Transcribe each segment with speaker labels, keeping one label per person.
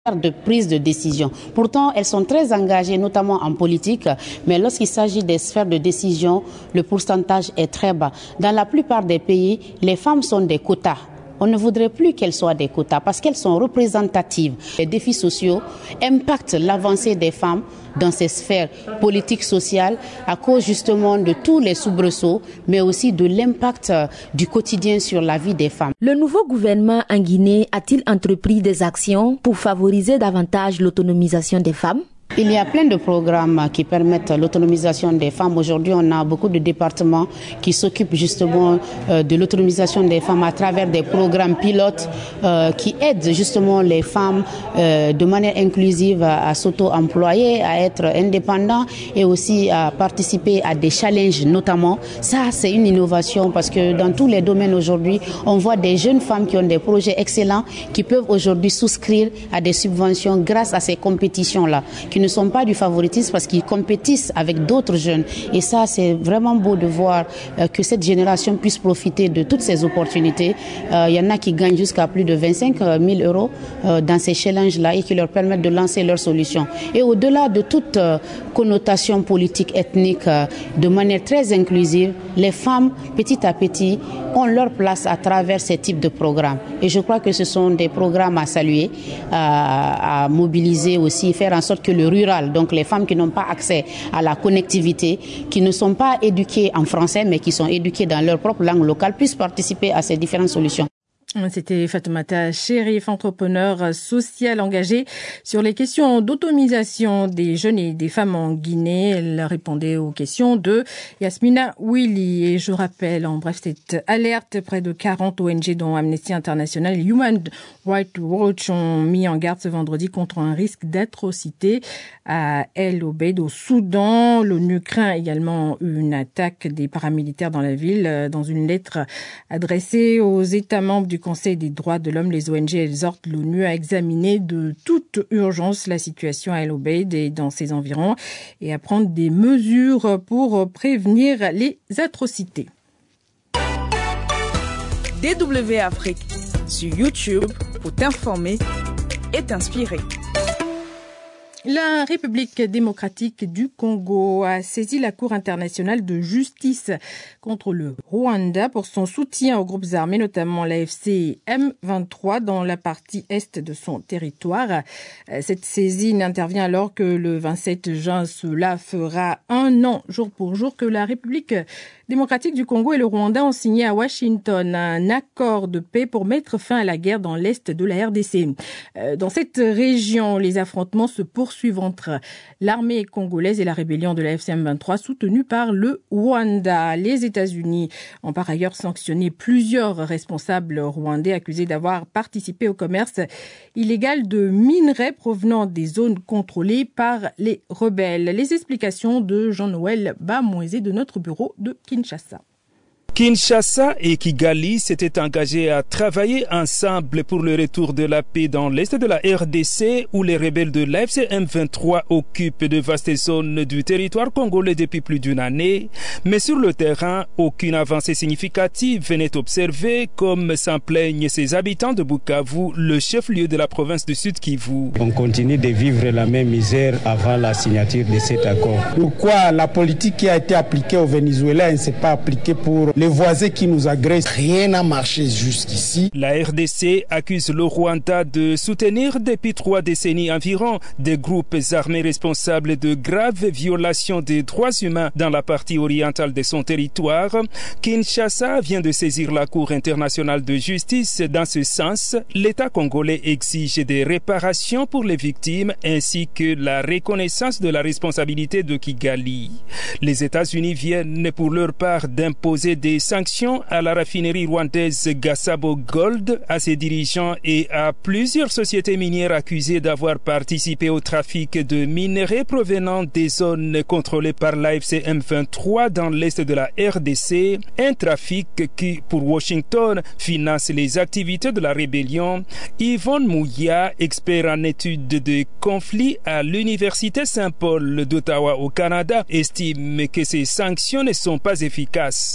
Speaker 1: de prise de décision. Pourtant, elles sont très engagées, notamment en politique, mais lorsqu'il s'agit des sphères de décision, le pourcentage est très bas. Dans la plupart des pays, les femmes sont des quotas. On ne voudrait plus qu'elles soient des quotas parce qu'elles sont représentatives. Les défis sociaux impactent l'avancée des femmes dans ces sphères politiques, sociales, à cause justement de tous les soubresauts, mais aussi de l'impact du quotidien sur la vie des femmes.
Speaker 2: Le nouveau gouvernement en Guinée a-t-il entrepris des actions pour favoriser davantage l'autonomisation des femmes ?
Speaker 1: Il y a plein de programmes qui permettent l'autonomisation des femmes. Aujourd'hui, on a beaucoup de départements qui s'occupent justement de l'autonomisation des femmes à travers des programmes pilotes qui aident justement les femmes de manière inclusive à s'auto-employer, à être indépendants et aussi à participer à des challenges notamment. Ça, c'est une innovation parce que dans tous les domaines aujourd'hui, on voit des jeunes femmes qui ont des projets excellents qui peuvent aujourd'hui souscrire à des subventions grâce à ces compétitions-là, qui ne sont pas du favoritisme parce qu'ils compétissent avec d'autres jeunes. Et ça, c'est vraiment beau de voir que cette génération puisse profiter de toutes ces opportunités. Il y en a qui gagnent jusqu'à plus de 25 000 euros dans ces challenges-là et qui leur permettent de lancer leurs solutions. Et au-delà de toute connotation politique, ethnique, de manière très inclusive, les femmes, petit à petit, ont leur place à travers ces types de programmes. Et je crois que ce sont des programmes à saluer, à mobiliser aussi, faire en sorte que le rural, donc les femmes qui n'ont pas accès à la connectivité, qui ne sont pas éduquées en français, mais qui sont éduquées dans leur propre langue locale, puissent participer à ces différentes solutions.
Speaker 3: C'était Fatoumata Chérif, entrepreneur social engagé sur les questions d'autonomisation des jeunes et des femmes en Guinée. Elle répondait aux questions de Yasmina Willy. Et je rappelle, en bref, cette alerte, près de 40 ONG dont Amnesty International et Human Rights Watch ont mis en garde ce vendredi contre un risque d'atrocité à El Obeid au Soudan. L'ONU craint également une attaque des paramilitaires dans la ville. Dans une lettre adressée aux États membres du Conseil des droits de l'homme, les ONG exhortent l'ONU à examiner de toute urgence la situation à El Obeid et dans ses environs et à prendre des mesures pour prévenir les atrocités.
Speaker 4: DW Afrique sur YouTube pour t'informer et t'inspirer.
Speaker 3: La République démocratique du Congo a saisi la Cour internationale de justice contre le Rwanda pour son soutien aux groupes armés, notamment l'AFC M23 dans la partie est de son territoire. Cette saisine intervient alors que le 27 juin, cela fera un an, jour pour jour, que la République démocratique du Congo et le Rwanda ont signé à Washington un accord de paix pour mettre fin à la guerre dans l'est de la RDC. Dans cette région, les affrontements se poursuivent entre l'armée congolaise et la rébellion de la FCM23 soutenue par le Rwanda. Les États-Unis ont par ailleurs sanctionné plusieurs responsables rwandais accusés d'avoir participé au commerce illégal de minerais provenant des zones contrôlées par les rebelles. Les explications de Jean-Noël Bamouezé de notre bureau de Kinshasa.
Speaker 5: Kinshasa et Kigali s'étaient engagés à travailler ensemble pour le retour de la paix dans l'est de la RDC où les rebelles de l'AFC M23 occupent de vastes zones du territoire congolais depuis plus d'une année. Mais sur le terrain, aucune avancée significative n'est observée, comme s'en plaignent ses habitants de Bukavu, le chef-lieu de la province du Sud Kivu.
Speaker 6: On continue de vivre la même misère avant la signature de cet accord. Pourquoi la politique qui a été appliquée au Venezuela ne s'est pas appliquée pour les voisins qui nous agressent? Rien n'a marché jusqu'ici.
Speaker 5: La RDC accuse le Rwanda de soutenir depuis 3 décennies environ des groupes armés responsables de graves violations des droits humains dans la partie orientale de son territoire. Kinshasa vient de saisir la Cour internationale de justice. Dans ce sens, l'État congolais exige des réparations pour les victimes ainsi que la reconnaissance de la responsabilité de Kigali. Les États-Unis viennent pour leur part d'imposer des sanctions à la raffinerie rwandaise Gasabo Gold, à ses dirigeants et à plusieurs sociétés minières accusées d'avoir participé au trafic de minerais provenant des zones contrôlées par l'AFC M23 dans l'est de la RDC, un trafic qui, pour Washington, finance les activités de la rébellion. Yvonne Mouya, expert en études de conflits à l'Université Saint-Paul d'Ottawa au Canada, estime que ces sanctions ne sont pas efficaces.
Speaker 7: Tant que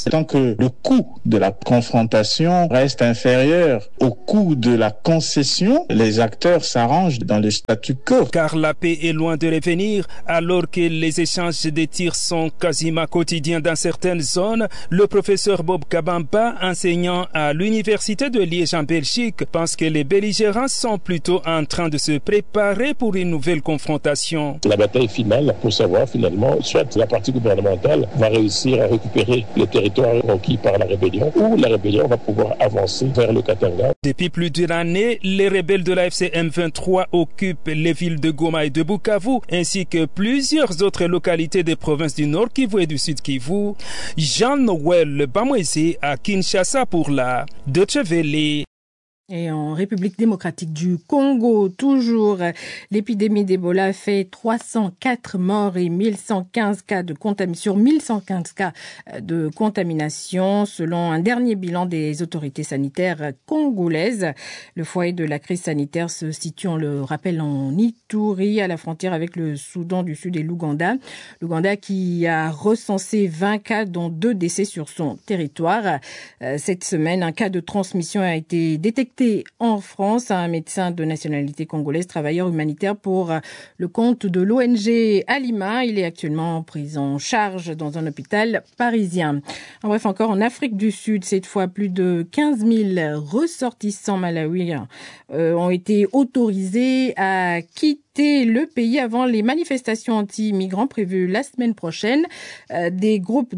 Speaker 7: que le coût de la confrontation reste inférieur au coût de la concession, les acteurs s'arrangent dans le statu quo.
Speaker 5: Car la paix est loin de revenir, alors que les échanges de tirs sont quasiment quotidiens dans certaines zones. Le professeur Bob Kabamba, enseignant à l'université de Liège en Belgique, pense que les belligérants sont plutôt en train de se préparer pour une nouvelle confrontation.
Speaker 8: La bataille finale pour savoir finalement, soit la partie gouvernementale va réussir à récupérer les territoires conquis par la rébellion, ou la rébellion va pouvoir avancer vers le Katanga.
Speaker 5: Depuis plus d'une année, les rebelles de la FC M23 occupent les villes de Goma et de Bukavu, ainsi que plusieurs autres localités des provinces du Nord Kivu et du Sud Kivu. Jean-Noël Bamwezi à Kinshasa pour la Deutsche Welle.
Speaker 3: Et en République démocratique du Congo, toujours, l'épidémie d'Ebola fait 304 morts et 1115 cas de contamination, sur 1115 cas de contamination, selon un dernier bilan des autorités sanitaires congolaises. Le foyer de la crise sanitaire se situe, on le rappelle, en Ituri, à la frontière avec le Soudan du Sud et l'Ouganda. L'Ouganda qui a recensé 20 cas, dont 2 décès sur son territoire. Cette semaine, un cas de transmission a été détecté en France. Un médecin de nationalité congolaise, travailleur humanitaire pour le compte de l'ONG Alima. Il est actuellement pris en charge dans un hôpital parisien. En bref, encore en Afrique du Sud, cette fois plus de 15 000 ressortissants malawiens ont été autorisés à quitter le pays avant les manifestations anti-migrants prévues la semaine prochaine. Des groupes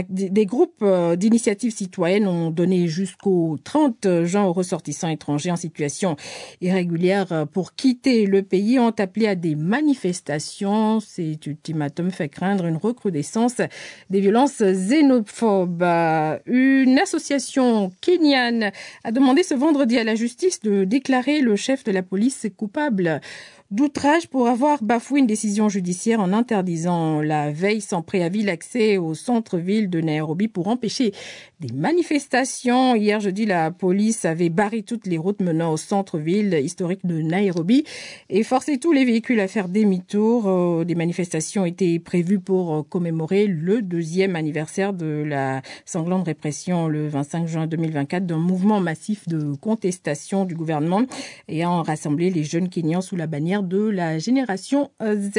Speaker 3: d'initiatives citoyennes ont donné jusqu'au 30 juin aux ressortissants étrangers en situation irrégulière pour quitter le pays, ont appelé à des manifestations. Cet ultimatum fait craindre une recrudescence des violences xénophobes. Une association kenyane a demandé ce vendredi à la justice de déclarer le chef de la police coupable d'outrage pour avoir bafoué une décision judiciaire en interdisant la veille sans préavis l'accès au centre-ville de Nairobi pour empêcher des manifestations. Hier jeudi, la police avait barré toutes les routes menant au centre-ville historique de Nairobi et forcé tous les véhicules à faire demi-tour. Des manifestations étaient prévues pour commémorer le 2e anniversaire de la sanglante répression le 25 juin 2024 d'un mouvement massif de contestation du gouvernement ayant rassemblé les jeunes Kenyans sous la bannière de la génération Z.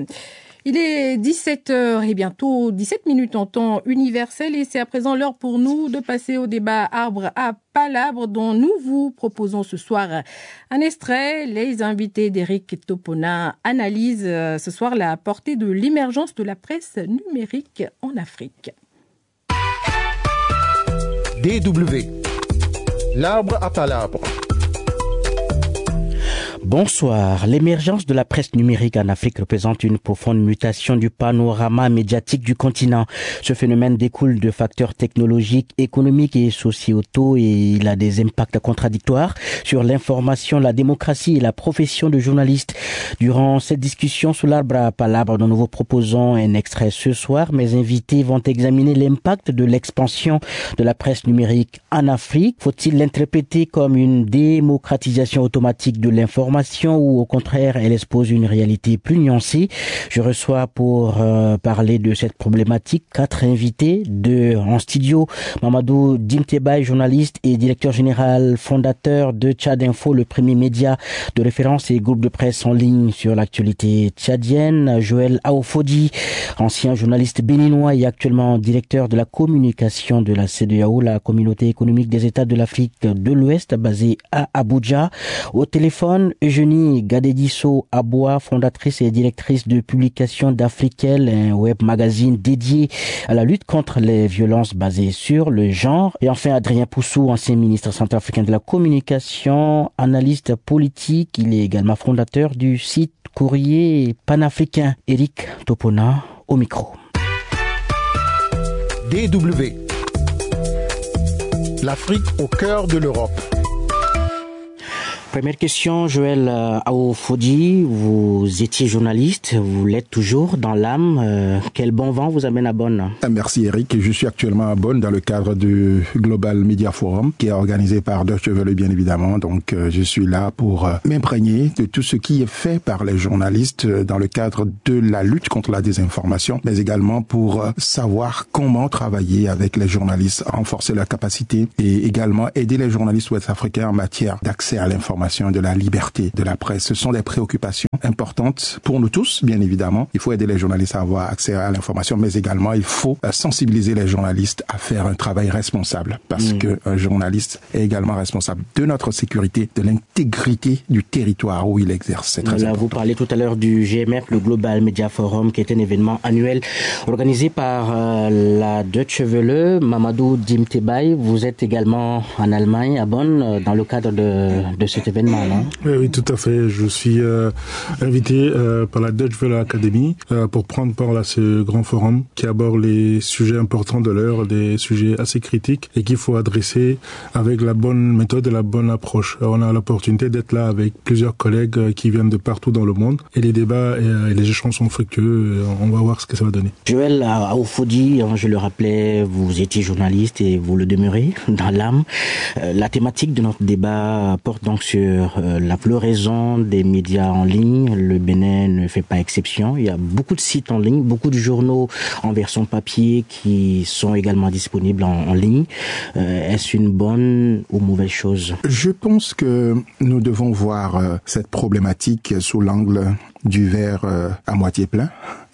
Speaker 3: Il est 17h et bientôt 17 minutes en temps universel et c'est à présent l'heure pour nous de passer au débat arbre à palabre dont nous vous proposons ce soir un extrait. Les invités d'Éric Topona analysent ce soir la portée de l'émergence de la presse numérique en Afrique.
Speaker 9: DW, l'arbre à palabre.
Speaker 10: Bonsoir. L'émergence de la presse numérique en Afrique représente une profonde mutation du panorama médiatique du continent. Ce phénomène découle de facteurs technologiques, économiques et sociétaux et il a des impacts contradictoires sur l'information, la démocratie et la profession de journaliste. Durant cette discussion sous l'arbre à palabre dont nous vous proposons un extrait ce soir, mes invités vont examiner l'impact de l'expansion de la presse numérique en Afrique. Faut-il l'interpréter comme une démocratisation automatique de l'information ou au contraire elle expose une réalité plus nuancée? Je reçois pour parler de cette problématique 4 invités en studio. Mamadou Dimteba, journaliste et directeur général fondateur de Tchad Info, le premier média de référence et groupe de presse en ligne sur l'actualité tchadienne. Joël Aofodi, ancien journaliste béninois et actuellement directeur de la communication de la CEDEAO, la communauté économique des États de l'Afrique de l'Ouest, basée à Abuja. Au téléphone, Eugénie Gadediso Aboua, fondatrice et directrice de publication d'Afriquel, un web magazine dédié à la lutte contre les violences basées sur le genre. Et enfin, Adrien Poussou, ancien ministre centrafricain de la communication, analyste politique. Il est également fondateur du site Courrier panafricain. Éric Topona au micro.
Speaker 9: DW, l'Afrique au cœur de l'Europe.
Speaker 10: Première question, Joël Aoufodi, vous étiez journaliste, vous l'êtes toujours dans l'âme. Quel bon vent vous amène à Bonn?
Speaker 11: Merci Eric, je suis actuellement à Bonn dans le cadre du Global Media Forum qui est organisé par Deutsche Welle bien évidemment. Donc je suis là pour m'imprégner de tout ce qui est fait par les journalistes dans le cadre de la lutte contre la désinformation, mais également pour savoir comment travailler avec les journalistes, renforcer leur capacité et également aider les journalistes ouest-africains en matière d'accès à l'information, de la liberté de la presse. Ce sont des préoccupations importantes pour nous tous, bien évidemment. Il faut aider les journalistes à avoir accès à l'information, mais également il faut sensibiliser les journalistes à faire un travail responsable, parce qu'un journaliste est également responsable de notre sécurité, de l'intégrité du territoire où il exerce. C'est très important.
Speaker 10: Vous parlez tout à l'heure du GMF, le Global Media Forum, qui est un événement annuel organisé par la Deutsche Welle. Mamadou Dimtebay, vous êtes également en Allemagne, à Bonn, dans le cadre de cet événement, non?
Speaker 12: Oui, tout à fait. Je suis invité par la Deutsche Welle Academy pour prendre part à ce grand forum qui aborde les sujets importants de l'heure, des sujets assez critiques et qu'il faut adresser avec la bonne méthode et la bonne approche. On a l'opportunité d'être là avec plusieurs collègues qui viennent de partout dans le monde et les débats et les échanges sont fructueux. On va voir ce que ça va donner.
Speaker 10: Joël Aoufodi, je le rappelais, vous étiez journaliste et vous le demeurez dans l'âme. La thématique de notre débat porte donc sur la floraison des médias en ligne. Le Bénin ne fait pas exception. Il y a beaucoup de sites en ligne, beaucoup de journaux en version papier qui sont également disponibles en ligne. Est-ce une bonne ou mauvaise chose?
Speaker 11: Je pense que nous devons voir cette problématique sous l'angle du verre à moitié plein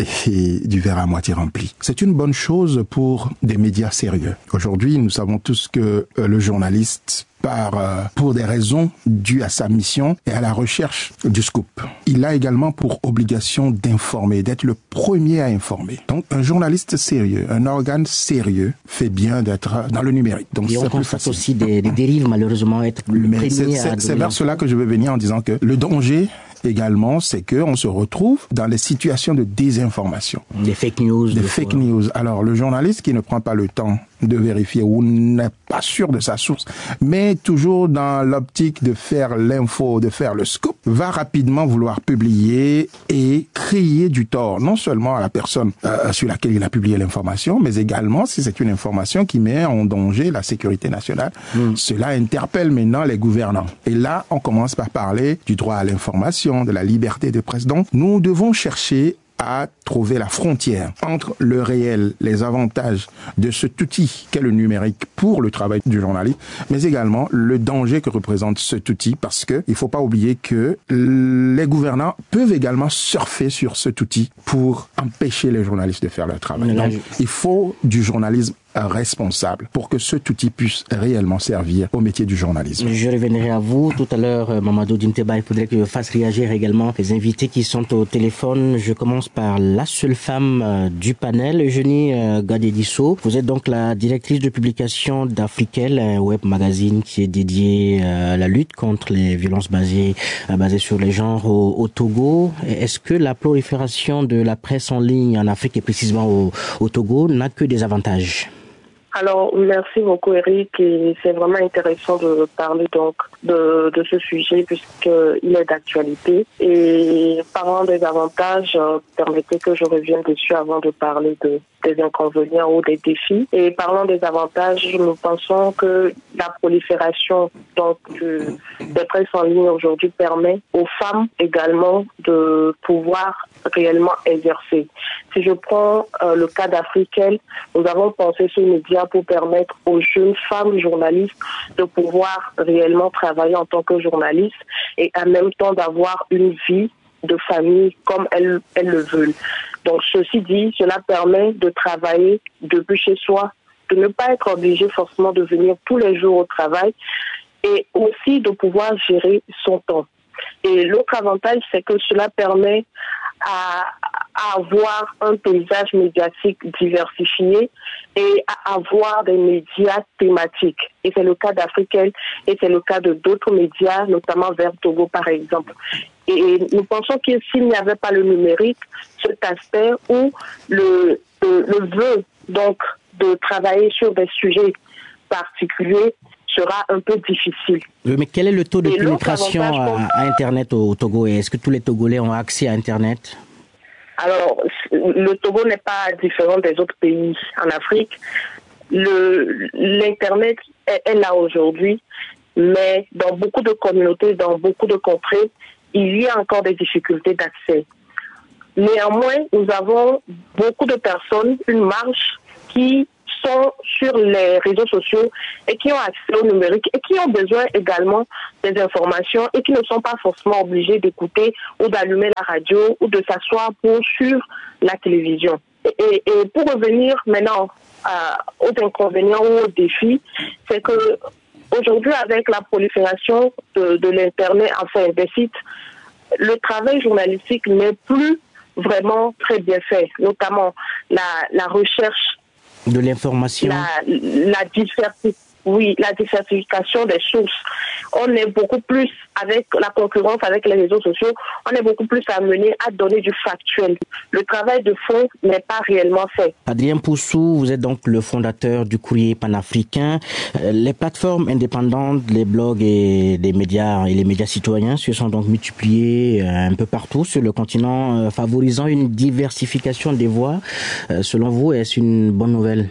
Speaker 11: et du verre à moitié rempli. C'est une bonne chose pour des médias sérieux. Aujourd'hui, nous savons tous que le journaliste part pour des raisons dues à sa mission et à la recherche du scoop. Il a également pour obligation d'informer, d'être le premier à informer. Donc, un journaliste sérieux, un organe sérieux fait bien d'être dans le numérique. Donc,
Speaker 10: et on constate aussi des dérives, malheureusement, être le premier à...
Speaker 11: C'est vers cela que je veux venir en disant que le danger également, c'est que on se retrouve dans les situations de désinformation.
Speaker 10: Des fake news.
Speaker 11: Des fake news. Alors, le journaliste qui ne prend pas le temps de vérifier ou n'est pas sûr de sa source, mais toujours dans l'optique de faire l'info, de faire le scoop, va rapidement vouloir publier et créer du tort, non seulement à la personne sur laquelle il a publié l'information, mais également si c'est une information qui met en danger la sécurité nationale. Cela interpelle maintenant les gouvernants. Et là, on commence par parler du droit à l'information, de la liberté de presse. Donc, nous devons chercher à trouver la frontière entre le réel, les avantages de cet outil qu'est le numérique pour le travail du journaliste, mais également le danger que représente cet outil, parce que il faut pas oublier que les gouvernants peuvent également surfer sur cet outil pour empêcher les journalistes de faire leur travail. Donc, il faut du journalisme responsable pour que cet outil puisse réellement servir au métier du journalisme.
Speaker 10: Je reviendrai à vous tout à l'heure, Mamadou Dimtebay. Il faudrait que je fasse réagir également les invités qui sont au téléphone. Je commence par la seule femme du panel, Eugénie Gadedisso. Vous êtes donc la directrice de publication d'Afriquel, un web magazine qui est dédié à la lutte contre les violences basées sur les genres au Togo. Est-ce que la prolifération de la presse en ligne en Afrique et précisément au Togo n'a que des avantages?
Speaker 13: Alors, merci beaucoup Eric, et c'est vraiment intéressant de parler donc de ce sujet puisqu'il est d'actualité. Et parlant des avantages, permettez que je revienne dessus avant de parler des inconvénients ou des défis. Et parlant des avantages, nous pensons que la prolifération donc des presses en ligne aujourd'hui permet aux femmes également de pouvoir réellement exercer. Si je prends le cas d'Afriquel, nous avons pensé ce média pour permettre aux jeunes femmes journalistes de pouvoir réellement travailler en tant que journalistes et en même temps d'avoir une vie de famille comme elles le veulent. Donc ceci dit, cela permet de travailler depuis chez soi, de ne pas être obligé forcément de venir tous les jours au travail et aussi de pouvoir gérer son temps. Et l'autre avantage, c'est que cela permet à avoir un paysage médiatique diversifié et à avoir des médias thématiques. Et c'est le cas d'Afriquel et c'est le cas de d'autres médias, notamment vers Togo par exemple. Et nous pensons que s'il n'y avait pas le numérique, cet aspect où le vœu donc de travailler sur des sujets particuliers sera un peu difficile.
Speaker 10: Oui, mais quel est le taux de pénétration à Internet au Togo? Et est-ce que tous les Togolais ont accès à Internet?
Speaker 13: Alors, le Togo n'est pas différent des autres pays en Afrique. L'Internet est là aujourd'hui, mais dans beaucoup de communautés, dans beaucoup de contrées, il y a encore des difficultés d'accès. Néanmoins, nous avons beaucoup de personnes, une marge, qui sont sur les réseaux sociaux et qui ont accès au numérique et qui ont besoin également des informations et qui ne sont pas forcément obligés d'écouter ou d'allumer la radio ou de s'asseoir pour suivre la télévision. Et pour revenir maintenant aux inconvénients ou aux défis, c'est que aujourd'hui, avec la prolifération de l'Internet, enfin des sites, le travail journalistique n'est plus vraiment très bien fait, notamment la recherche
Speaker 10: de l'information,
Speaker 13: la diversification des sources. On est beaucoup plus, avec la concurrence avec les réseaux sociaux, on est beaucoup plus amené à donner du factuel. Le travail de fond n'est pas réellement fait.
Speaker 10: Adrien Poussou, vous êtes donc le fondateur du Courrier panafricain. Les plateformes indépendantes, les blogs et les médias citoyens se sont donc multipliés un peu partout sur le continent, favorisant une diversification des voix. Selon vous, est-ce une bonne nouvelle?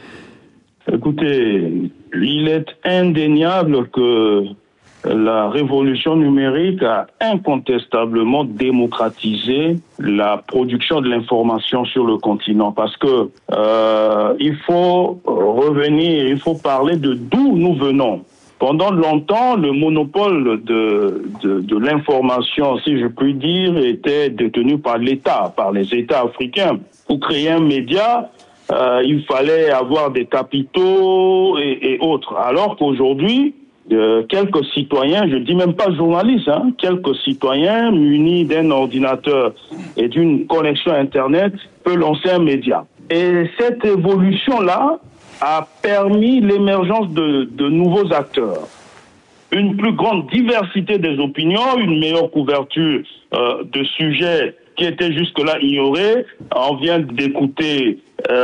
Speaker 14: Écoutez, il est indéniable que la révolution numérique a incontestablement démocratisé la production de l'information sur le continent parce que il faut revenir, il faut parler de d'où nous venons. Pendant longtemps, le monopole de l'information, si je puis dire, était détenu par l'État, par les États africains. Pour créer un média, il fallait avoir des capitaux et autres. Alors qu'aujourd'hui, quelques citoyens, je dis même pas journalistes, quelques citoyens munis d'un ordinateur et d'une connexion Internet peuvent lancer un média. Et cette évolution-là a permis l'émergence de nouveaux acteurs. Une plus grande diversité des opinions, une meilleure couverture de sujets qui étaient jusque-là ignorés. On vient d'écouter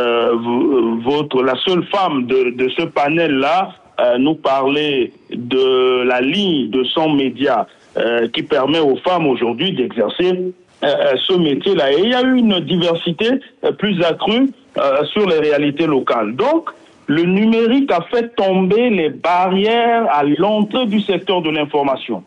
Speaker 14: la seule femme de ce panel-là nous parler de la ligne de son média qui permet aux femmes aujourd'hui d'exercer ce métier-là. Et il y a eu une diversité plus accrue sur les réalités locales. Donc, le numérique a fait tomber les barrières à l'entrée du secteur de l'information.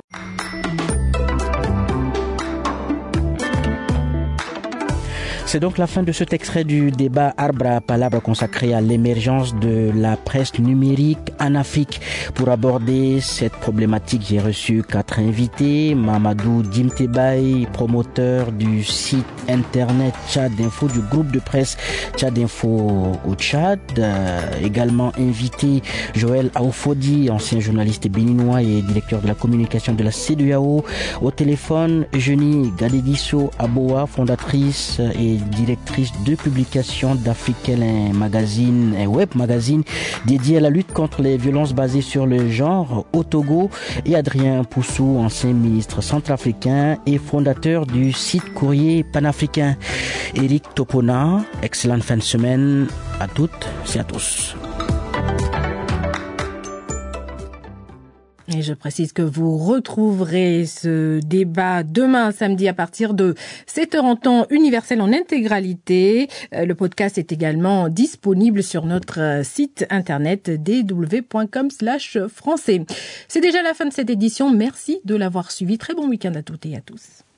Speaker 10: C'est donc la fin de cet extrait du débat Arbre à Palabre consacré à l'émergence de la presse numérique en Afrique. Pour aborder cette problématique, j'ai reçu 4 invités. Mamadou Dimtebaï, promoteur du site internet Tchad Info, du groupe de presse Tchad Info au Tchad. Également invité Joël Aoufodi, ancien journaliste béninois et directeur de la communication de la CEDEAO. Au téléphone, Eugénie Gadediso Aboa, fondatrice et directrice de publication d'Africain Magazine, un web magazine dédié à la lutte contre les violences basées sur le genre au Togo, et Adrien Poussou, ancien ministre centrafricain et fondateur du site Courrier panafricain. Eric Topona, excellente fin de semaine à toutes et à tous.
Speaker 3: Et je précise que vous retrouverez ce débat demain samedi à partir de 7h en temps universel en intégralité. Le podcast est également disponible sur notre site internet dw.com/français. C'est déjà la fin de cette édition. Merci de l'avoir suivi. Très bon week-end à toutes et à tous.